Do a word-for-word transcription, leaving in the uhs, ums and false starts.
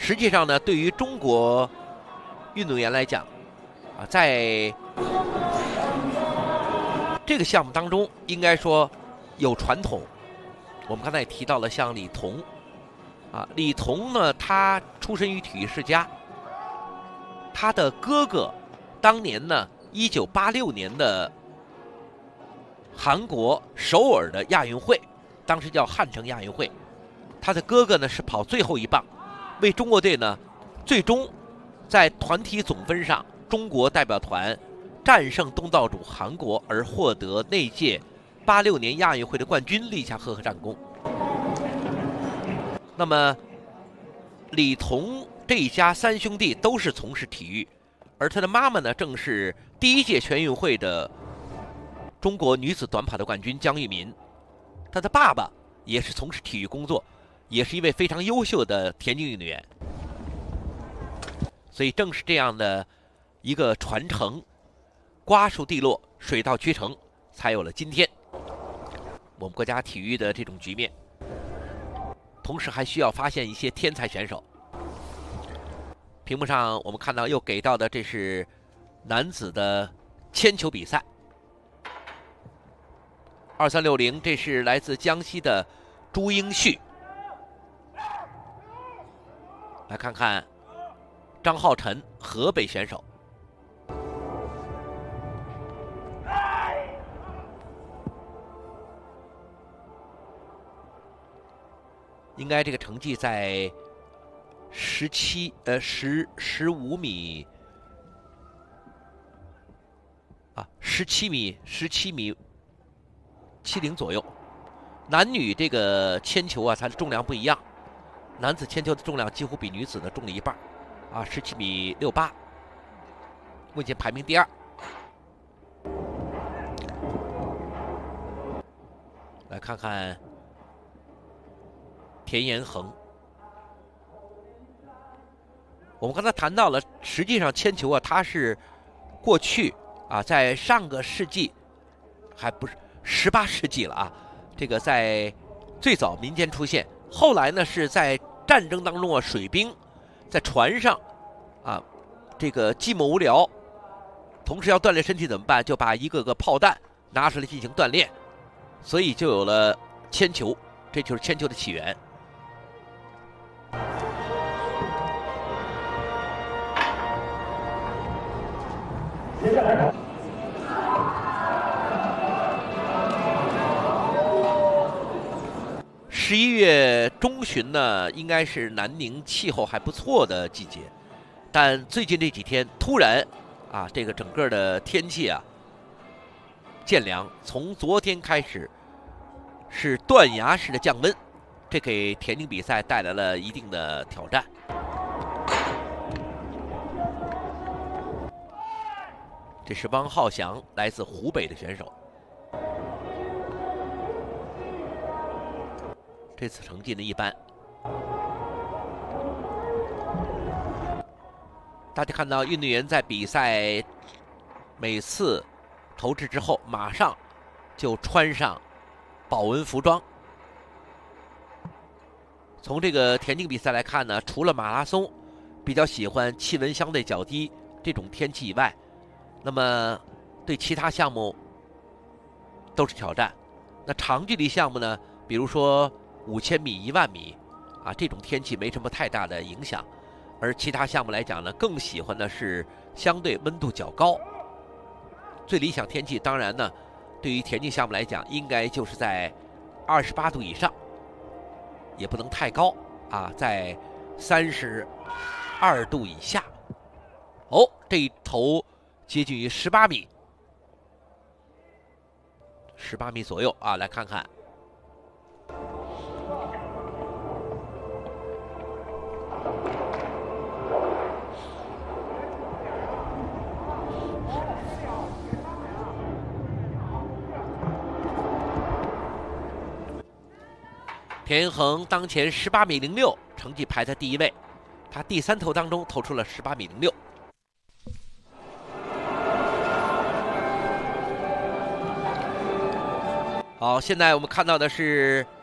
实际上呢，对于中国运动员来讲，啊，在这个项目当中，应该说有传统。我们刚才也提到了，像李彤，啊，李彤呢，他出身于体育世家，他的哥哥当年呢，一九八六年的韩国首尔的亚运会，当时叫汉城亚运会，他的哥哥呢是跑最后一棒，为中国队呢，最终在团体总分上，中国代表团战胜东道主韩国，而获得那届八六年亚运会的冠军，立下赫赫战功。那么，李彤这一家三兄弟都是从事体育，而他的妈妈呢，正是第一届全运会的中国女子短跑的冠军江玉民。他的爸爸也是从事体育工作，也是一位非常优秀的田径运动员。所以，正是这样的一个传承，瓜熟蒂落，水到渠成，才有了今天我们国家体育的这种局面。同时还需要发现一些天才选手。屏幕上我们看到又给到的，这是男子的铅球比赛，二三六零，这是来自江西的朱英旭。来看看张浩晨，河北选手。应该这个成绩在十七呃十十五米啊，十七米十七米七零左右。男女这个铅球啊，它的重量不一样，男子铅球的重量几乎比女子的重了一半啊，十七米六八，目前排名第二。来看看田延恒。我们刚才谈到了，实际上铅球啊，它是过去啊，在上个世纪，还不是十八世纪了啊，这个在最早民间出现，后来呢是在战争当中啊，水兵在船上啊，这个寂寞无聊，同时要锻炼身体怎么办？就把一个个炮弹拿出来进行锻炼，所以就有了铅球，这就是铅球的起源。接下来看，十一月中旬呢，应该是南宁气候还不错的季节，但最近这几天突然啊，这个整个的天气啊渐凉，从昨天开始是断崖式的降温，这给田径比赛带来了一定的挑战。这是汪浩翔，来自湖北的选手。这次成绩呢一般。大家看到运动员在比赛每次投掷之后，马上就穿上保温服装。从这个田径比赛来看呢，除了马拉松比较喜欢气温相对较低这种天气以外，那么对其他项目都是挑战。那长距离项目呢，比如说五千米、一万米啊，这种天气没什么太大的影响。而其他项目来讲呢，更喜欢的是相对温度较高。最理想天气当然呢，对于田径项目来讲，应该就是在二十八度以上，也不能太高啊，在三十二度以下。哦，这一头接近于十八米，十八米左右啊，来看看。田延恒当前十八米零六，成绩排在第一位。他第三投当中投出了十八米零六。好，现在我们看到的是